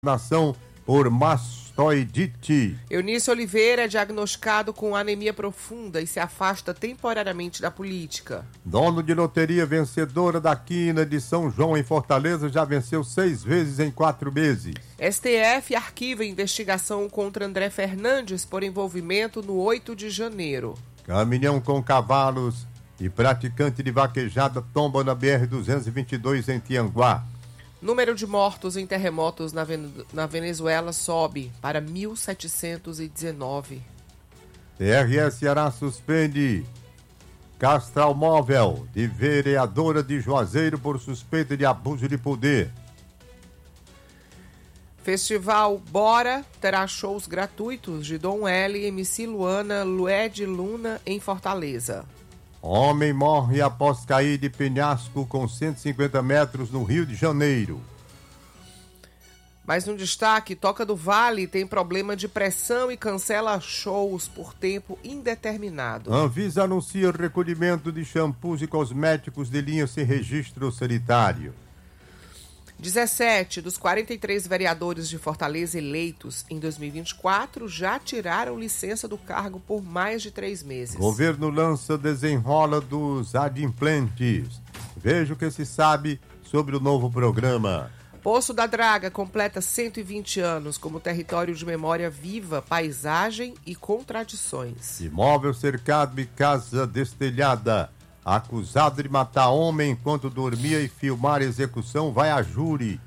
nação por mastoidite. Eunício Oliveira é diagnosticado com anemia profunda e se afasta temporariamente da política. Dono de loteria vencedora da quina de São João em Fortaleza já venceu 6 vezes em 4 meses. STF arquiva investigação contra André Fernandes por envolvimento no 8 de janeiro. Caminhão com cavalos e praticante de vaquejada tomba na BR-222 em Tianguá. Número de mortos em terremotos na Venezuela sobe para 1.719. TRS Ceará suspende Castral Móvel de vereadora de Juazeiro por suspeita de abuso de poder. Festival Bora terá shows gratuitos de Dom L, MC Luana, Lued Luna em Fortaleza. Homem morre após cair de penhasco com 150 metros no Rio de Janeiro. Mais um destaque, Toca do Vale tem problema de pressão e cancela shows por tempo indeterminado. Anvisa anuncia recolhimento de shampoos e cosméticos de linha sem registro sanitário. 17 dos 43 vereadores de Fortaleza eleitos em 2024 já tiraram licença do cargo por mais de 3 meses. Governo lança desenrola dos adimplentes. Veja o que se sabe sobre o novo programa. Poço da Draga completa 120 anos como território de memória viva, paisagem e contradições. Imóvel cercado e casa destelhada. Acusado de matar homem enquanto dormia e filmar a execução vai a júri.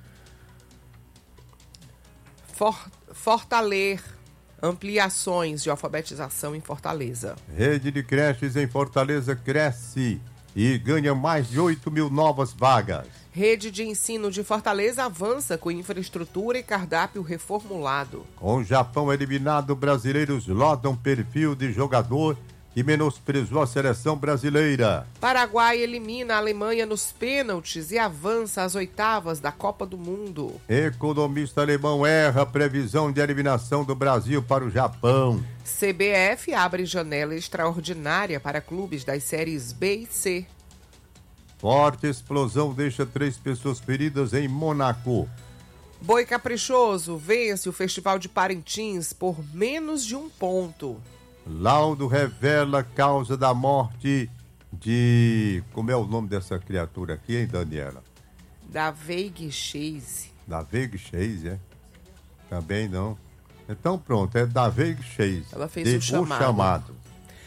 Fortalecer ampliações de alfabetização em Fortaleza. Rede de creches em Fortaleza cresce e ganha mais de 8 mil novas vagas. Rede de ensino de Fortaleza avança com infraestrutura e cardápio reformulado. Com o Japão eliminado, brasileiros lotam perfil de jogador que menosprezou a seleção brasileira. Paraguai elimina a Alemanha nos pênaltis e avança às oitavas da Copa do Mundo. Economista alemão erra a previsão de eliminação do Brasil para o Japão. CBF abre janela extraordinária para clubes das séries B e C. Forte explosão deixa 3 pessoas feridas em Mônaco. Boi Caprichoso vence o Festival de Parintins por menos de 1 ponto. Laudo revela causa da morte de... Como é o nome dessa criatura aqui, hein, Daniela? Daveig Chase. Daveig Chase, é? Também não. Então pronto, é Daveig Chase. Ela fez o chamado.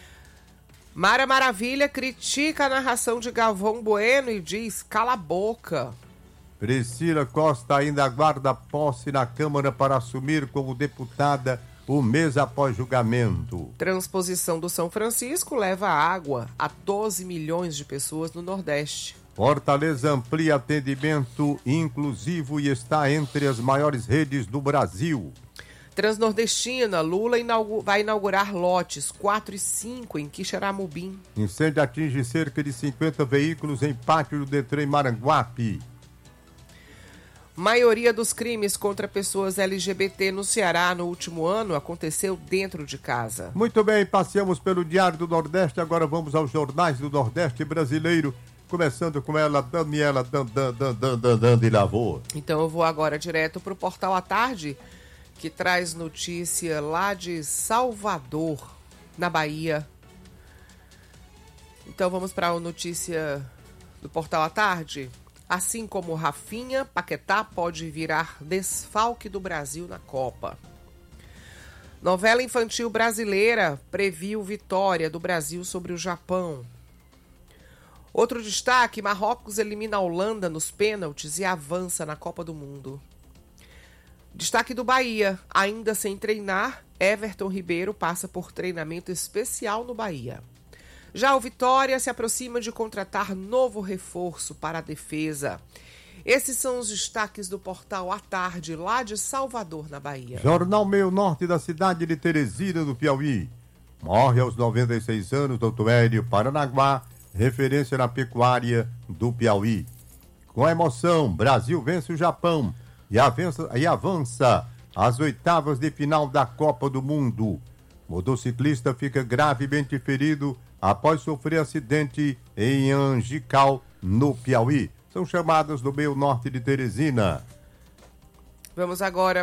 Mara Maravilha critica a narração de Galvão Bueno e diz: cala a boca. Priscila Costa ainda aguarda posse na Câmara para assumir como deputada um mês após julgamento. Transposição do São Francisco leva água a 12 milhões de pessoas no Nordeste. Fortaleza amplia atendimento inclusivo e está entre as maiores redes do Brasil. Transnordestina, Lula vai inaugurar lotes 4 e 5 em Quixeramobim. Incêndio atinge cerca de 50 veículos em pátio do Detran em Maranguape. Maioria dos crimes contra pessoas LGBT no Ceará no último ano aconteceu dentro de casa. Muito bem, passeamos pelo Diário do Nordeste, agora vamos aos jornais do Nordeste brasileiro, começando com ela, Daniela de Lavor. Então eu vou agora direto para o Portal à Tarde, que traz notícia lá de Salvador, na Bahia. Então vamos para a notícia do Portal à Tarde. Assim como Rafinha, Paquetá pode virar desfalque do Brasil na Copa. Novela infantil brasileira previu vitória do Brasil sobre o Japão. Outro destaque, Marrocos elimina a Holanda nos pênaltis e avança na Copa do Mundo. Destaque do Bahia, ainda sem treinar, Everton Ribeiro passa por treinamento especial no Bahia. Já o Vitória se aproxima de contratar novo reforço para a defesa. Esses são os destaques do Portal à Tarde, lá de Salvador, na Bahia. Jornal Meio Norte da cidade de Teresina, do Piauí. Morre aos 96 anos, Dr. Hélio Paranaguá, referência na pecuária do Piauí. Com emoção, Brasil vence o Japão e avança às oitavas de final da Copa do Mundo. Motociclista fica gravemente ferido após sofrer acidente em Angical, no Piauí. São chamadas do meio norte de Teresina. Vamos agora